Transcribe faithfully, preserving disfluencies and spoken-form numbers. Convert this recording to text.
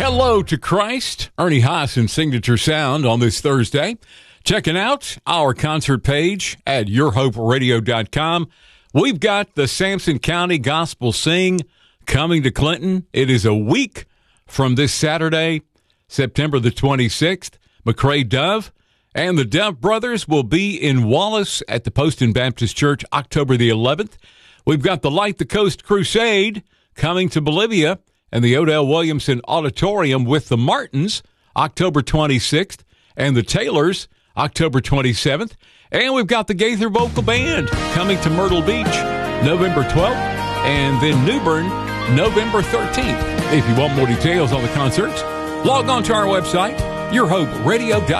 Hello to Christ, Ernie Haas and Signature Sound on this Thursday. Checking out our concert page at your hope radio dot com. We've got the Sampson County Gospel Sing coming to Clinton. It is a week from this Saturday, September the twenty-sixth. McCrae Dove and the Dove Brothers will be in Wallace at the Poston Baptist Church October the eleventh. We've got the Light the Coast Crusade coming to Bolivia and the Odell Williamson Auditorium with the Martins October twenty-sixth and the Taylors October twenty-seventh. And we've got the Gaither Vocal Band coming to Myrtle Beach November twelfth and then New Bern November thirteenth. If you want more details on the concerts, log on to our website, your hope radio dot com.